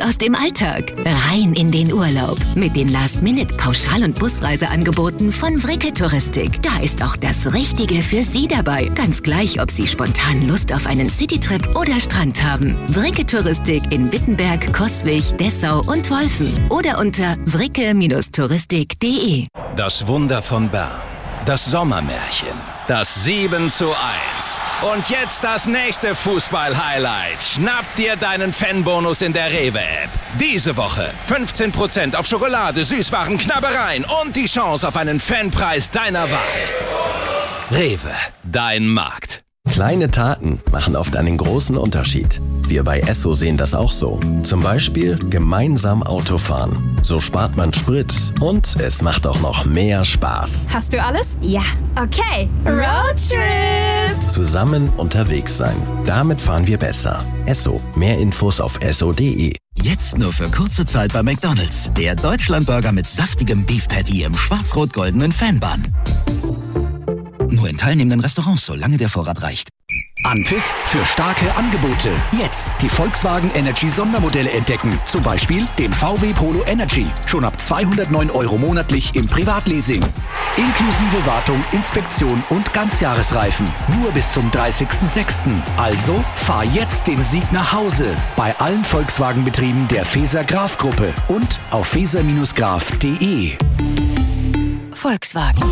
aus dem Alltag. Rein in den Urlaub. Mit den Last-Minute-Pauschal- und Busreiseangeboten von Vricke Touristik. Da ist auch das Richtige für Sie dabei. Ganz gleich, ob Sie spontan Lust auf einen Citytrip oder Strand haben. Vricke Touristik in Wittenberg, Coswig, Dessau und Wolfen. Oder unter vricke-touristik.de. Das Wunder von Bern. Das Sommermärchen. Das 7:1. Und jetzt das nächste Fußball-Highlight. Schnapp dir deinen Fanbonus in der Rewe-App. Diese Woche 15% auf Schokolade, Süßwaren, Knabbereien und die Chance auf einen Fanpreis deiner Wahl. Rewe, dein Markt. Kleine Taten machen oft einen großen Unterschied. Wir bei Esso sehen das auch so. Zum Beispiel gemeinsam Auto fahren. So spart man Sprit und es macht auch noch mehr Spaß. Hast du alles? Ja. Okay. Roadtrip! Zusammen unterwegs sein. Damit fahren wir besser. Esso. Mehr Infos auf esso.de. Jetzt nur für kurze Zeit bei McDonald's. Der Deutschlandburger mit saftigem Beef Patty im schwarz-rot-goldenen Fanbun. Nur in teilnehmenden Restaurants, solange der Vorrat reicht. Anpfiff für starke Angebote. Jetzt die Volkswagen Energy Sondermodelle entdecken. Zum Beispiel den VW Polo Energy. Schon ab 209 € monatlich im Privatleasing. Inklusive Wartung, Inspektion und Ganzjahresreifen. Nur bis zum 30.06. Also fahr jetzt den Sieg nach Hause. Bei allen Volkswagen-Betrieben der Faeser-Graf-Gruppe und auf faeser-graf.de. Volkswagen.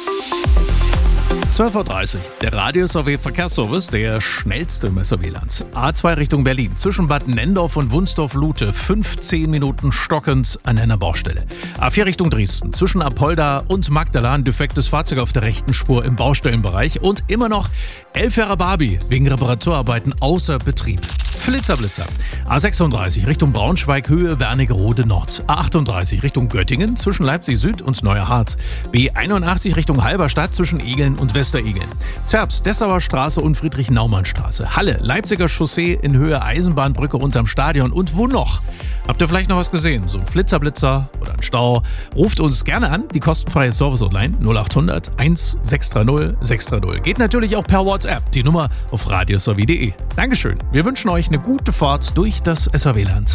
12.30 Uhr. Der Radio-SAW-Verkehrsservice, der schnellste im SAW-Land. A2 Richtung Berlin. Zwischen Bad Nendorf und Wunsdorf-Lute. 15 Minuten stockend an einer Baustelle. A4 Richtung Dresden. Zwischen Apolda und Magdala ein defektes Fahrzeug auf der rechten Spur im Baustellenbereich. Und immer noch 11 Jahre Barbie wegen Reparaturarbeiten außer Betrieb. Flitzer. A36 Richtung Braunschweig, Höhe Wernigerode Nord. A38 Richtung Göttingen zwischen Leipzig Süd und Neuerhardt. B81 Richtung Halberstadt zwischen Egeln und Westeregeln. Zerbst, Dessauer Straße und Friedrich-Naumann-Straße. Halle, Leipziger Chaussee in Höhe Eisenbahnbrücke unterm Stadion. Und wo noch? Habt ihr vielleicht noch was gesehen? So ein Flitzer oder ein Stau? Ruft uns gerne an, die kostenfreie Service-Hotline 0800 1630 630. Geht natürlich auch per WhatsApp, die Nummer auf radiosaw.de. Dankeschön, wir wünschen euch eine gute Fahrt durch das SAW-Land.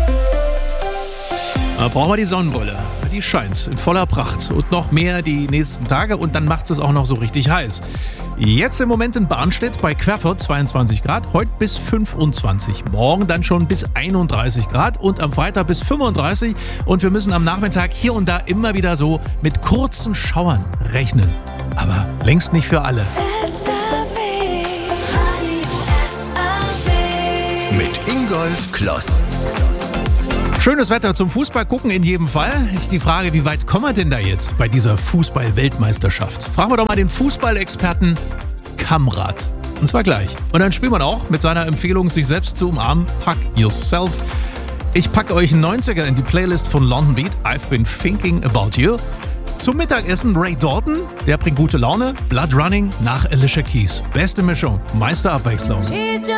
Da brauchen wir die Sonnenbrille. Die scheint in voller Pracht und noch mehr die nächsten Tage und dann macht es auch noch so richtig heiß. Jetzt im Moment in Barnstedt bei Querfurt 22 Grad, heute bis 25. Morgen dann schon bis 31 Grad und am Freitag bis 35. Und wir müssen am Nachmittag hier und da immer wieder so mit kurzen Schauern rechnen. Aber längst nicht für alle. Mit Ingolf Kloss. Schönes Wetter zum Fußball gucken in jedem Fall. Ist die Frage, wie weit kommen wir denn da jetzt bei dieser Fußball-Weltmeisterschaft? Fragen wir doch mal den Fußballexperten Kamrat. Und zwar gleich. Und dann spielt man auch mit seiner Empfehlung, sich selbst zu umarmen, Hug Yourself. Ich packe euch einen 90er in die Playlist von London Beat, I've Been Thinking About You. Zum Mittagessen Ray Dalton, der bringt gute Laune, Blood Running nach Alicia Keys. Beste Mischung, Meisterabwechslung.